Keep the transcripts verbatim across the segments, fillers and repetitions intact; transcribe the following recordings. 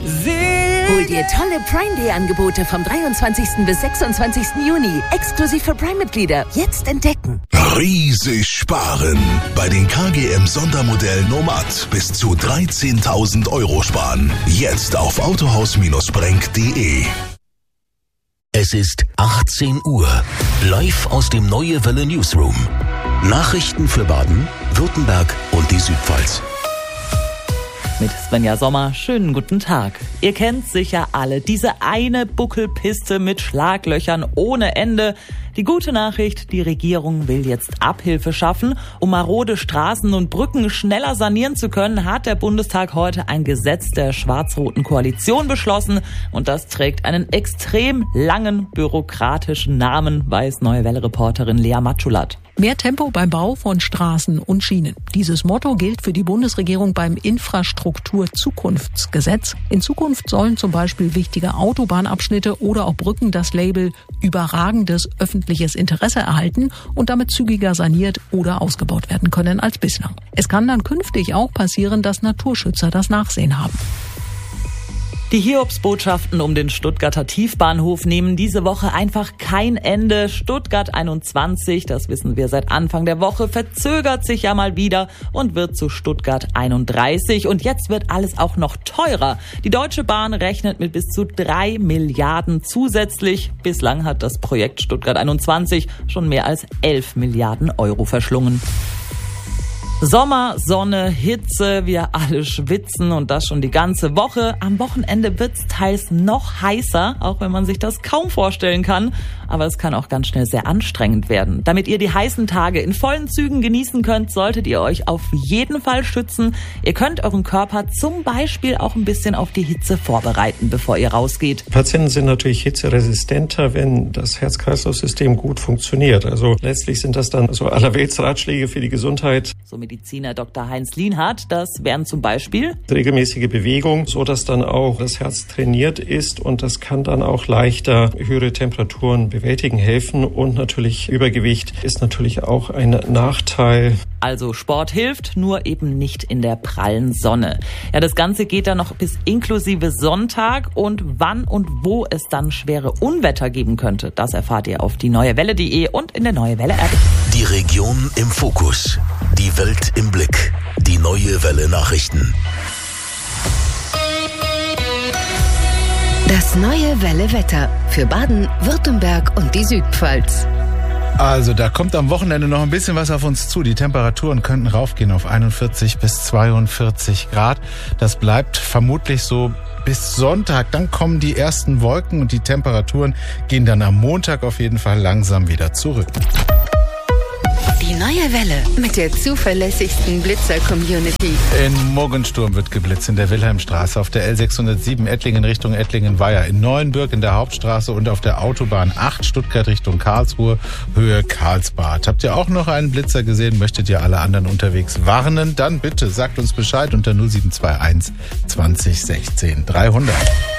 Hol dir tolle Prime Day Angebote vom dreiundzwanzigsten bis sechsundzwanzigsten Juni. Exklusiv für Prime-Mitglieder. Jetzt entdecken. Riesig sparen. Bei den K G M Sondermodell Nomad bis zu dreizehntausend Euro sparen. Jetzt auf autohaus Bindestrich brenk punkt de. Es ist achtzehn Uhr. Live aus dem Neue Welle Newsroom. Nachrichten für Baden, Württemberg und die Südpfalz. Mit Svenja Sommer, schönen guten Tag. Ihr kennt sicher alle diese eine Buckelpiste mit Schlaglöchern ohne Ende. Die gute Nachricht, die Regierung will jetzt Abhilfe schaffen. Um marode Straßen und Brücken schneller sanieren zu können, hat der Bundestag heute ein Gesetz der schwarz-roten Koalition beschlossen. Und das trägt einen extrem langen bürokratischen Namen, weiß Neue Welle-Reporterin Lea Matschulat. Mehr Tempo beim Bau von Straßen und Schienen. Dieses Motto gilt für die Bundesregierung beim Infrastrukturzukunftsgesetz. In Zukunft sollen zum Beispiel wichtige Autobahnabschnitte oder auch Brücken das Label überragendes öffentliches Interesse erhalten und damit zügiger saniert oder ausgebaut werden können als bislang. Es kann dann künftig auch passieren, dass Naturschützer das Nachsehen haben. Die Hiobsbotschaften um den Stuttgarter Tiefbahnhof nehmen diese Woche einfach kein Ende. Stuttgart einundzwanzig, das wissen wir seit Anfang der Woche, verzögert sich ja mal wieder und wird zu Stuttgart einunddreißig. Und jetzt wird alles auch noch teurer. Die Deutsche Bahn rechnet mit bis zu drei Milliarden zusätzlich. Bislang hat das Projekt Stuttgart einundzwanzig schon mehr als elf Milliarden Euro verschlungen. Sommer, Sonne, Hitze, wir alle schwitzen und das schon die ganze Woche. Am Wochenende wird's teils noch heißer, auch wenn man sich das kaum vorstellen kann. Aber es kann auch ganz schnell sehr anstrengend werden. Damit ihr die heißen Tage in vollen Zügen genießen könnt, solltet ihr euch auf jeden Fall schützen. Ihr könnt euren Körper zum Beispiel auch ein bisschen auf die Hitze vorbereiten, bevor ihr rausgeht. Patienten sind natürlich hitzeresistenter, wenn das Herz-Kreislauf-System gut funktioniert. Also letztlich sind das dann so allerwelts Ratschläge für die Gesundheit. So Mediziner Doktor Heinz Lienhardt, das wären zum Beispiel regelmäßige Bewegung, so dass dann auch das Herz trainiert ist und das kann dann auch leichter höhere Temperaturen bewältigen helfen und natürlich Übergewicht ist natürlich auch ein Nachteil. Also Sport hilft, nur eben nicht in der prallen Sonne. Ja, das Ganze geht dann noch bis inklusive Sonntag und wann und wo es dann schwere Unwetter geben könnte, das erfahrt ihr auf die neue welle punkt de und in der Neue Welle App. Die Region im Fokus. Die Welt im Blick. Die Neue Welle Nachrichten. Das Neue Welle Wetter für Baden, Württemberg und die Südpfalz. Also da kommt am Wochenende noch ein bisschen was auf uns zu. Die Temperaturen könnten raufgehen auf einundvierzig bis zweiundvierzig Grad. Das bleibt vermutlich so bis Sonntag. Dann kommen die ersten Wolken und die Temperaturen gehen dann am Montag auf jeden Fall langsam wieder zurück. Die Neue Welle mit der zuverlässigsten Blitzer-Community. In Muggensturm wird geblitzt in der Wilhelmstraße, auf der L sechshundertsieben Ettlingen Richtung Ettlingen-Weiher, in Neuenbürg in der Hauptstraße und auf der Autobahn acht Stuttgart Richtung Karlsruhe, Höhe Karlsbad. Habt ihr auch noch einen Blitzer gesehen? Möchtet ihr alle anderen unterwegs warnen? Dann bitte sagt uns Bescheid unter null sieben zwei eins zwanzig sechzehn dreihundert.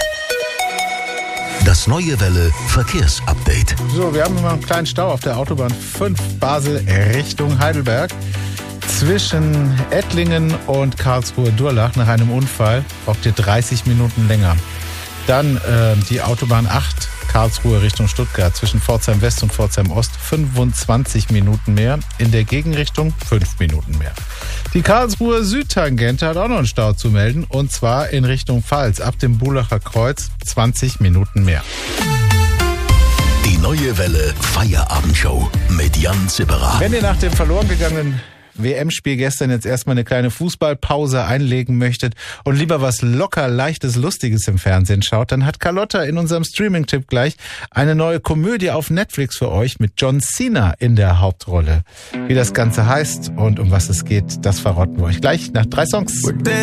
Das Neue Welle Verkehrsupdate. So, wir haben immer einen kleinen Stau auf der Autobahn fünf Basel Richtung Heidelberg. Zwischen Ettlingen und Karlsruhe-Durlach nach einem Unfall braucht ihr dreißig Minuten länger. Dann äh, die Autobahn acht Karlsruhe Richtung Stuttgart zwischen Pforzheim West und Pforzheim Ost fünfundzwanzig Minuten mehr. In der Gegenrichtung fünf Minuten mehr. Die Karlsruher Südtangente hat auch noch einen Stau zu melden und zwar in Richtung Pfalz ab dem Bulacher Kreuz zwanzig Minuten mehr. Die Neue Welle Feierabendshow mit Jan Zipperer. Wenn ihr nach dem verloren gegangenen W M-Spiel gestern jetzt erstmal eine kleine Fußballpause einlegen möchtet und lieber was locker, leichtes, lustiges im Fernsehen schaut, dann hat Carlotta in unserem Streaming-Tipp gleich eine neue Komödie auf Netflix für euch mit John Cena in der Hauptrolle. Wie das Ganze heißt und um was es geht, das verraten wir euch gleich nach drei Songs.